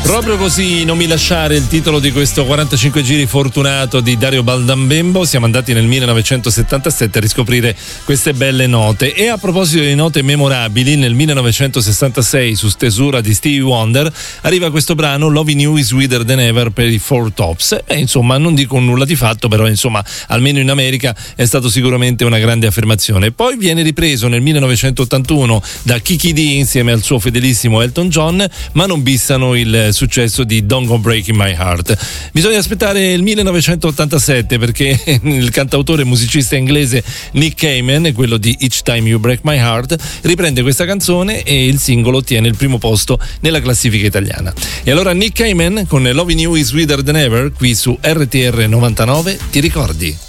Proprio così, non mi lasciare, il titolo di questo 45 giri fortunato di Dario Baldambembo. Siamo andati nel 1977 a riscoprire queste belle note. E a proposito di note memorabili, nel 1966 su stesura di Stevie Wonder arriva questo brano Loving You is Sweeter Than Ever per i Four Tops. E insomma, non dico nulla di fatto, però insomma, almeno in America è stato sicuramente una grande affermazione. Poi viene ripreso nel 1981 da Kiki D insieme al suo fedelissimo Elton John, ma non bissano il successo di Don't Go Breaking My Heart. Bisogna aspettare il 1987 perché il cantautore e musicista inglese Nick Cayman, quello di Each Time You Break My Heart, riprende questa canzone e il singolo ottiene il primo posto nella classifica italiana. E allora Nick Cayman con Loving You is Sweeter Than Ever qui su RTR 99, ti ricordi?